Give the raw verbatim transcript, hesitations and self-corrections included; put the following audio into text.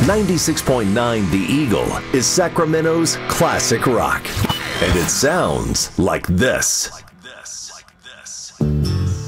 ninety-six point nine The Eagle is Sacramento's classic rock. And it sounds like this. Like this. Like this.